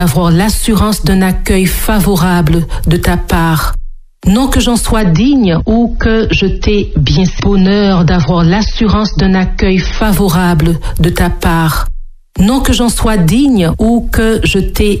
avoir l'assurance d'un accueil favorable de ta part. Non que j'en sois digne ou que je t'ai bien bonheur d'avoir l'assurance d'un accueil favorable de ta part. Non que j'en sois digne ou que je t'ai